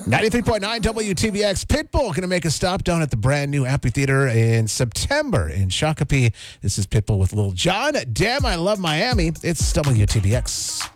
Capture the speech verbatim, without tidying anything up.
ninety-three point nine W T B X. Pitbull going to make a stop down at the brand new amphitheater in September in Shakopee. This is Pitbull with Lil Jon. Damn, I love Miami. It's W T B X.